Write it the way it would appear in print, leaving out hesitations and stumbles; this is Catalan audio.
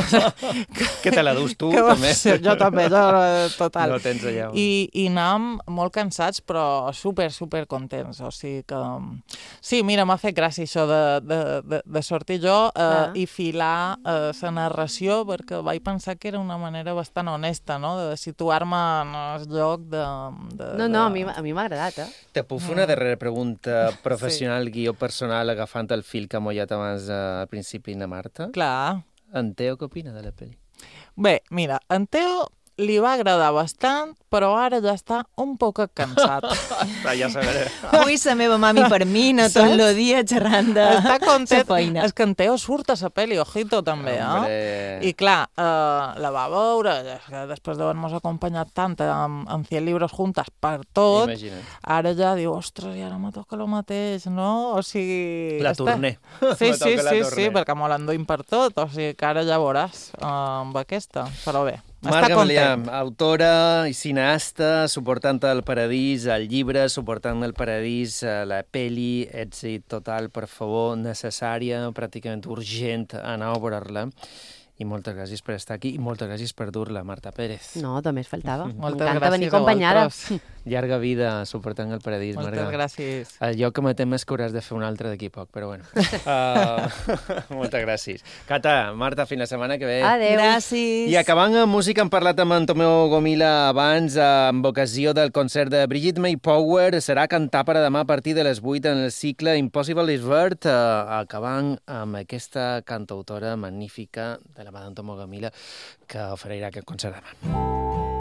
Que te la dus tu, que també. Jo també, total. No tens allà. I anàvem molt cansats, però super contents. O sigui que... Sí, mira, m'ha fet gràcia això de sortir jo i filar la narració, perquè vaig pensar que era una manera bastant honesta, no?, de situar-me en el lloc de... No, a mi m'ha agradat, Te puc fer una darrera pregunta professional, guió personal, agafant el fil que ha mollat abans al principi na Marta? Clar. En Teo què opina de la pel·li? Bé, mira, en Teo li va agradar bastant, però ara ja està un poc cansat. Ja sabré. Avui la meva mami per mi, no tot el dia xerrant de Està content. la feina. És que en Teo surt a la pel·li, ojito, també, I clar, la va veure, després d'haver-nos acompanyat tant en 100 libros juntes per tot, Imagina't. ara ja diu, ostres, i ara me toca el mateix, no? O sigui... La torner. Sí, perquè me l'enduim per tot, o sigui que ara ja veuràs amb aquesta, però bé. Marga Melià, autora i cineasta, suportant el paradís, el llibre, suportant el paradís, la pel·li, èxit total, per favor, necessària, pràcticament urgent anar a veure-la. I moltes gràcies per estar aquí i moltes gràcies per dur-la, Marta Pérez. No, només faltava. Moltes M'encanta venir gràcies a acompanyada. vosaltres. Llarga vida suportant el paradís, Marga. Moltes gràcies. Jo que me temes que hauràs de fer un altre d'aquí poc, però bueno. Moltes gràcies. Cata, Marta, fins la setmana que ve. Adéu. Gràcies. I acabant amb música, hem parlat amb en Tomeu Gomila abans, amb ocasió del concert de Brigitte May Power. Serà cantar per a demà a partir de les 8 en el cicle Impossible is Vert, acabant amb aquesta cantautora magnífica de la mà d'en Tomeu Gomila, que oferirà aquest concert demà.